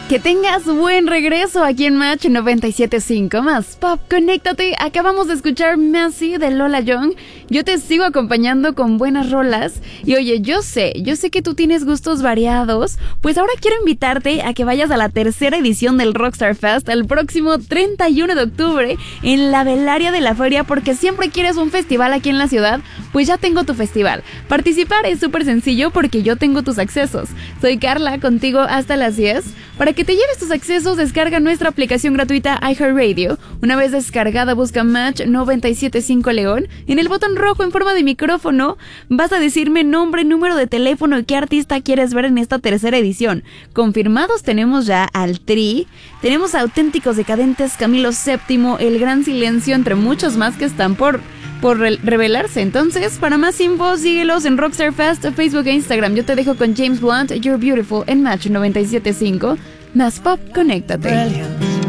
Que tengas buen regreso aquí en Match 97.5 más Pop. Conéctate, acabamos de escuchar Messy de Lola Young. Yo te sigo acompañando con buenas rolas. Y oye, yo sé que tú tienes gustos variados. Pues ahora quiero invitarte a que vayas a la tercera edición del Rockstar Fest el próximo 31 de octubre en la Velaria de la Feria, porque siempre quieres un festival aquí en la ciudad. Pues ya tengo tu festival. Participar es súper sencillo porque yo tengo tus accesos. Soy Carla, contigo hasta las 10. Para que te lleves tus accesos, descarga nuestra aplicación gratuita iHeartRadio. Una vez descargada, busca Match 97.5 León. En el botón rojo en forma de micrófono vas a decirme nombre, número de teléfono y qué artista quieres ver en esta tercera edición. Confirmados tenemos ya al Tri, tenemos a Auténticos Decadentes, Camilo VII, El Gran Silencio, entre muchos más que están por revelarse. Entonces, para más info, síguelos en Rockstar Fest, Facebook e Instagram. Yo te dejo con James Blunt, You're Beautiful en Match 97.5. Más Pop, conéctate.